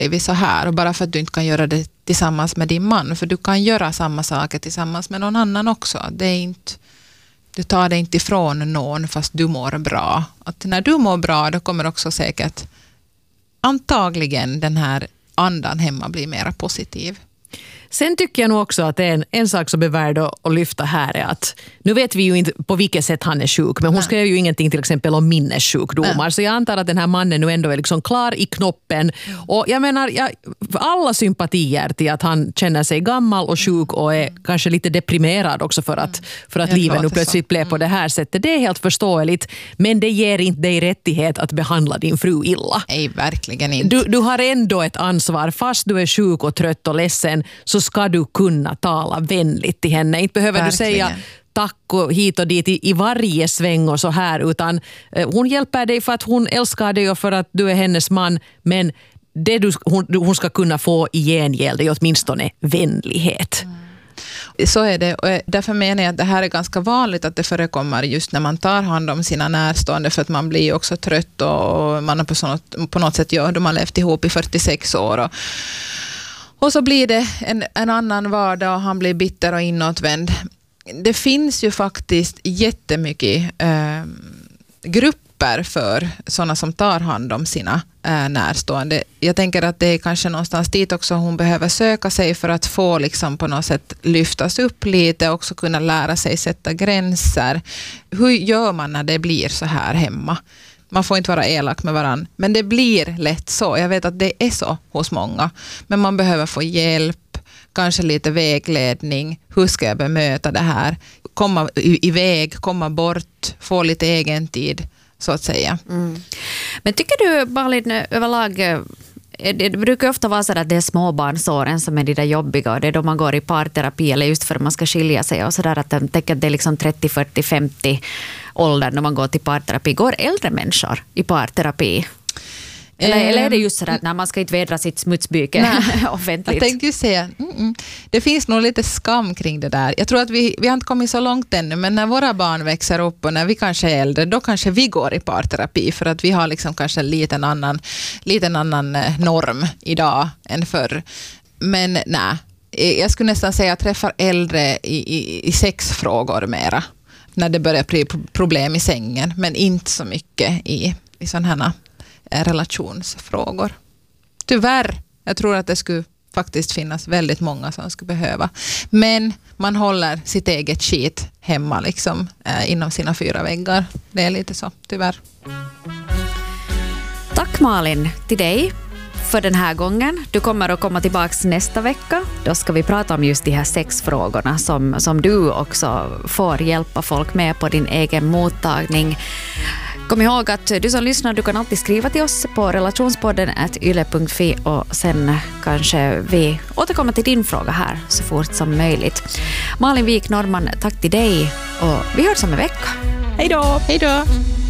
blivit så här, och bara för att du inte kan göra det tillsammans med din man, för du kan göra samma saker tillsammans med någon annan också. Det är inte, du tar det inte ifrån någon fast du mår bra. Att när du mår bra, då kommer också säkert antagligen den här andan hemma bli mer positiv. Sen tycker jag nog också att det är en sak som är värd att lyfta här är att nu vet vi ju inte på vilket sätt han är sjuk, men hon skrev ju ingenting till exempel om minnessjukdomar. Så jag antar att den här mannen nu ändå är liksom klar i knoppen. Och jag menar, alla sympatier till att han känner sig gammal och sjuk och är kanske lite deprimerad också för att livet nu plötsligt blev på det här sättet. Det är helt förståeligt, men det ger inte dig rättighet att behandla din fru illa. Nej, verkligen inte. Du har ändå ett ansvar, fast du är sjuk och trött och ledsen, så ska du kunna tala vänligt till henne. Inte behöver du säga tack och hit och dit i varje sväng och så här, utan hon hjälper dig för att hon älskar dig och för att du är hennes man, men det hon ska kunna få i gengäld är åtminstone vänlighet. Så är det, och därför menar jag att det här är ganska vanligt att det förekommer just när man tar hand om sina närstående, för att man blir också trött och man har på något sätt de har levt ihop i 46 år och så blir det en annan vardag och han blir bitter och inåtvänd. Det finns ju faktiskt jättemycket grupper för sådana som tar hand om sina närstående. Jag tänker att det är kanske någonstans dit också hon behöver söka sig för att få liksom på något sätt lyftas upp lite och också kunna lära sig sätta gränser. Hur gör man när det blir så här hemma? Man får inte vara elak med varandra, men det blir lätt så. Jag vet att det är så hos många. Men man behöver få hjälp, kanske lite vägledning. Hur ska jag bemöta det här? Komma iväg, komma bort, få lite egen tid, så att säga. Mm. Men tycker du, Malin, överlag, det brukar ofta vara så att det är småbarnsåren som är de där jobbiga, och det är då man går i parterapi eller just för att man ska skilja sig och sådär, att de tänker att det är liksom 30, 40, 50 åldern när man går till parterapi. Går äldre människor i parterapi? Eller är det just så att när man ska inte vädra sitt smutsbyke offentligt? Jag tänkte ju säga, det finns nog lite skam kring det där. Jag tror att vi har inte kommit så långt ännu, men när våra barn växer upp och när vi kanske är äldre, då kanske vi går i parterapi för att vi har liksom kanske en liten annan norm idag än förr. Men nej, jag skulle nästan säga att jag träffar äldre i sexfrågor mera. När det börjar bli problem i sängen, men inte så mycket i sådana här relationsfrågor. Tyvärr, jag tror att det skulle faktiskt finnas väldigt många som skulle behöva. Men man håller sitt eget skit hemma liksom, inom sina 4 väggar. Det är lite så, tyvärr. Tack Malin till dig för den här gången. Du kommer att komma tillbaka nästa vecka. Då ska vi prata om just de här sexfrågorna som du också får hjälpa folk med på din egen mottagning. Kom ihåg att du som lyssnar, du kan alltid skriva till oss på relationspodden@yle.fi och sen kanske vi återkommer till din fråga här så fort som möjligt. Malin Wik Norman, tack till dig och vi hörs om en vecka. Hej då! Hej då!